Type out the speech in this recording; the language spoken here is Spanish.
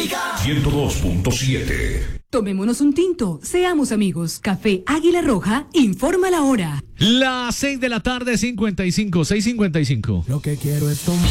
Olímpica 102.7. Tomémonos un tinto, seamos amigos. Café Águila Roja informa la hora. Las 6 de la tarde, 55, 6:55. Lo que quiero es tomar.